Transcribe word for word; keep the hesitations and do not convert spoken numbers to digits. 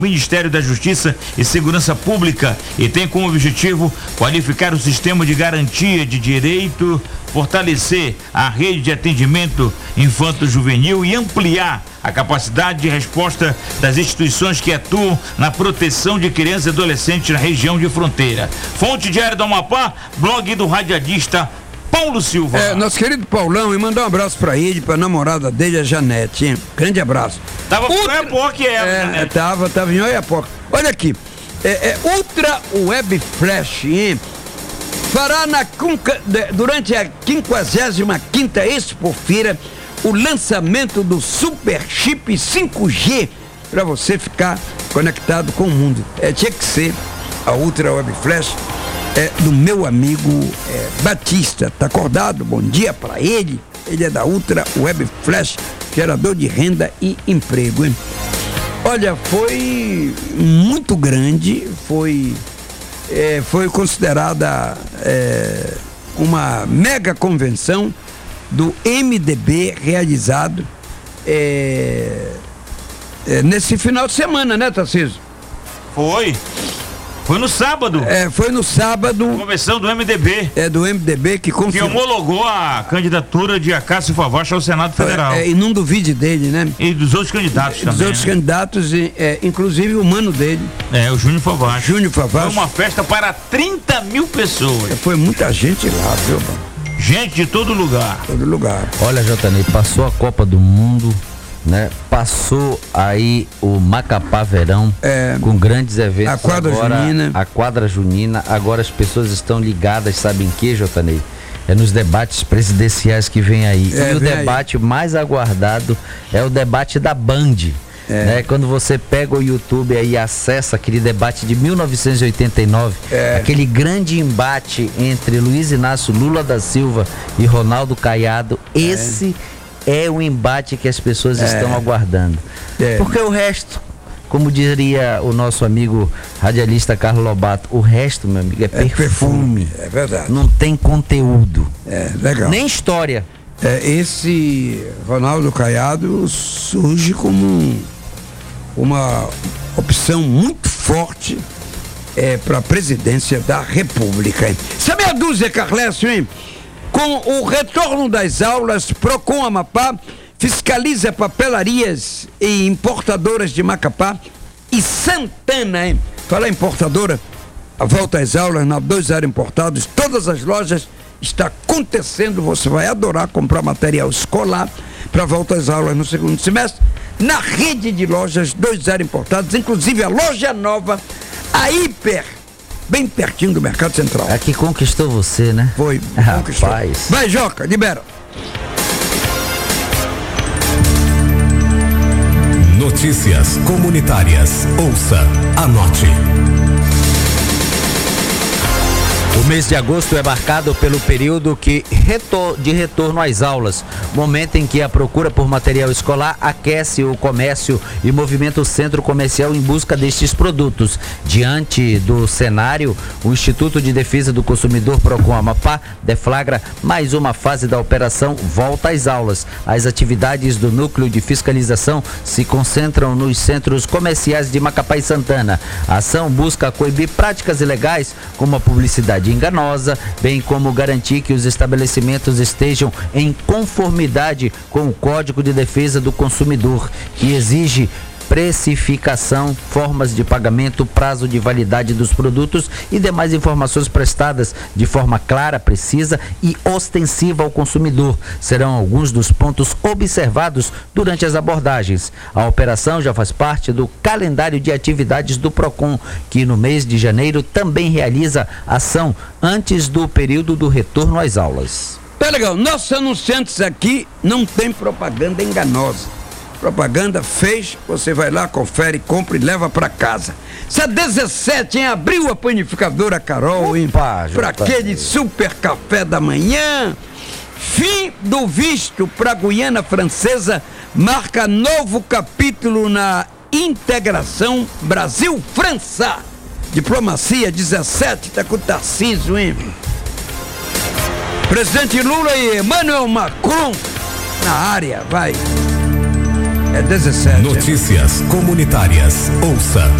Ministério da Justiça e Segurança Pública e tem como objetivo qualificar o sistema de garantia de direito, fortalecer a rede de atendimento infanto-juvenil e ampliar a capacidade de resposta das instituições que atuam na proteção de crianças e adolescentes na região de fronteira. Fonte Diário do Amapá, blog do radialista Paulo Silva. É, nosso querido Paulão, e mandar um abraço pra ele, pra namorada dele, a Janete, hein? Grande abraço. Tava por Oiapoque, é, é, Janete. Tava, tava em Oiapoque. Olha aqui, é, é, Ultra Web Flash, hein? Fará na, durante a quinquagésima quinta Expofeira o lançamento do Super Chip cinco G para você ficar conectado com o mundo. É, tinha que ser a Ultra Web Flash. É do meu amigo é, Batista, tá acordado? Bom dia para ele. Ele é da Ultra Web Flash, gerador de renda e emprego, hein? Olha, foi muito grande, foi, é, foi considerada é, uma mega convenção do M D B realizado é, é, nesse final de semana, né, Tarcísio? Foi. Foi no sábado. É, foi no sábado. Convenção do M D B. É, do M D B que confirmou. Que homologou a candidatura de Acácio Favacha ao Senado Federal. É, e não duvide dele, né? E dos outros candidatos dos também. Dos outros né? candidatos, é, inclusive o mano dele. É, o Júnior Favacha. Júnior Favacha. Foi uma festa para trinta mil pessoas. É, foi muita gente lá, viu, mano? Gente de todo lugar. Todo lugar. Olha, Jotanei, passou a Copa do Mundo, né? Passou aí o Macapá Verão, é, com grandes eventos. A quadra agora, junina. A quadra junina. Agora as pessoas estão ligadas, sabem em que, Jotanei? É nos debates presidenciais que vem aí. É, e o vem debate aí. mais aguardado é o debate da Band. É. Né? Quando você pega o YouTube aí e acessa aquele debate de mil novecentos e oitenta e nove, é. aquele grande embate entre Luiz Inácio Lula da Silva e Ronaldo Caiado, é. esse é o embate que as pessoas é. estão aguardando. É. Porque o resto, como diria o nosso amigo radialista Carlos Lobato, o resto, meu amigo, é, é perfume. perfume. É verdade. Não tem conteúdo. É, legal. Nem história. É, esse Ronaldo Caiado surge como um, uma opção muito forte é, para a presidência da República. Hein? Sabe a dúzia, Carlécio, hein? Com o retorno das aulas, Procon Amapá fiscaliza papelarias e importadoras de Macapá e Santana, hein? Fala importadora, a volta às aulas na dois zero Importados, todas as lojas está acontecendo, você vai adorar comprar material escolar para volta às aulas no segundo semestre, na rede de lojas dois zero Importados, inclusive a loja nova, a Hiper, bem pertinho do Mercado Central. É que conquistou você, né? Foi, conquistou. Rapaz. Vai, Joca, libera. Notícias comunitárias. Ouça, anote. O mês de agosto é marcado pelo período que retor- de retorno às aulas, momento em que a procura por material escolar aquece o comércio e movimenta o centro comercial em busca destes produtos. Diante do cenário, o Instituto de Defesa do Consumidor Procon Amapá deflagra mais uma fase da operação Volta às Aulas. As atividades do núcleo de fiscalização se concentram nos centros comerciais de Macapá e Santana. A ação busca coibir práticas ilegais como a publicidade enganosa, bem como garantir que os estabelecimentos estejam em conformidade com o Código de Defesa do Consumidor, que exige precificação, formas de pagamento, prazo de validade dos produtos e demais informações prestadas de forma clara, precisa e ostensiva ao consumidor. Serão alguns dos pontos observados durante as abordagens. A operação já faz parte do calendário de atividades do Procon, que no mês de janeiro também realiza ação antes do período do retorno às aulas. Tá legal, nossos anunciantes aqui não tem propaganda enganosa. Propaganda fez, você vai lá, confere, compra e leva pra casa. Dia dezessete, hein? Abriu a panificadora Carol, hein? Para aquele super café da manhã. Fim do visto pra Guiana Francesa marca novo capítulo na integração Brasil-França. Diplomacia dezessete, tá com o Tarcísio, hein? Presidente Lula e Emmanuel Macron na área, vai. É dezessete. Notícias comunitárias. Ouça